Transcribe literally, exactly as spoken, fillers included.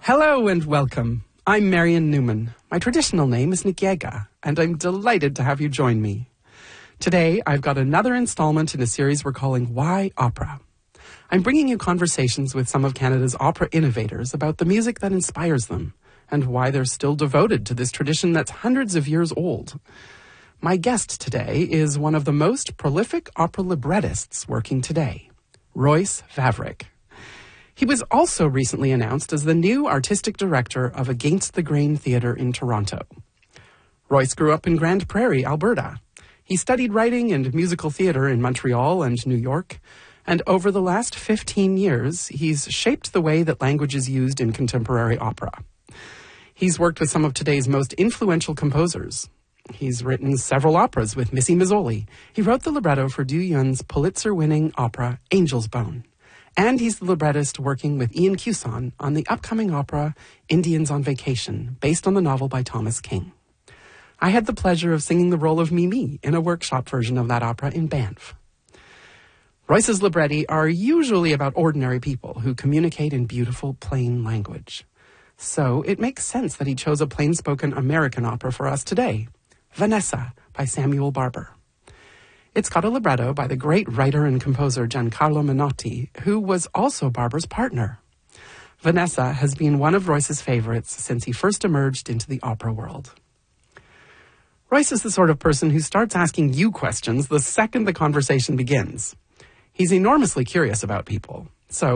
Hello and welcome. I'm Marion Newman. My traditional name is Nikiega, and I'm delighted to have you join me. Today, I've got another installment in a series we're calling Why Opera? I'm bringing you conversations with some of Canada's opera innovators about the music that inspires them and why they're still devoted to this tradition that's hundreds of years old. My guest today is one of the most prolific opera librettists working today, Royce Vavrick. He was also recently announced as the new artistic director of Against the Grain Theatre in Toronto. Royce grew up in Grande Prairie, Alberta. He studied writing and musical theatre in Montreal and New York, and over the last fifteen years, he's shaped the way that language is used in contemporary opera. He's worked with some of today's most influential composers. He's written several operas with Missy Mazzoli. He wrote the libretto for Du Yun's Pulitzer-winning opera Angel's Bone. And he's the librettist working with Ian Cuson on the upcoming opera Indians on Vacation, based on the novel by Thomas King. I had the pleasure of singing the role of Mimi in a workshop version of that opera in Banff. Royce's libretti are usually about ordinary people who communicate in beautiful, plain language. So it makes sense that he chose a plain-spoken American opera for us today, Vanessa by Samuel Barber. It's got a libretto by the great writer and composer Giancarlo Menotti, who was also Barber's partner. Vanessa has been one of Royce's favorites since he first emerged into the opera world. Royce is the sort of person who starts asking you questions the second the conversation begins. He's enormously curious about people,